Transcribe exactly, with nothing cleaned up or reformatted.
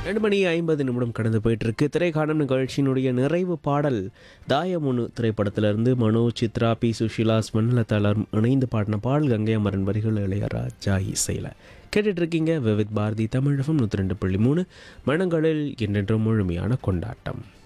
ரெண்டு மணி ஐம்பது நிமிடம் கடந்து போயிட்டுருக்கு. திரைக்காணும் நிகழ்ச்சியினுடைய நிறைவு பாடல் தாயமுனு திரைப்படத்திலிருந்து மனோ, சித்ரா, பி சுஷிலா, ஸ்மன்லதாளர் இணைந்து பாடின பாடல். கங்கை அமரன் வரிகள், இளையராஜா இசையில் கேட்டுட்டு இருக்கீங்க. விவித் பாரதி தமிழகம் நூற்றி ரெண்டு புள்ளி மூணு மனங்களில் என்றென்றும் முழுமையான கொண்டாட்டம்.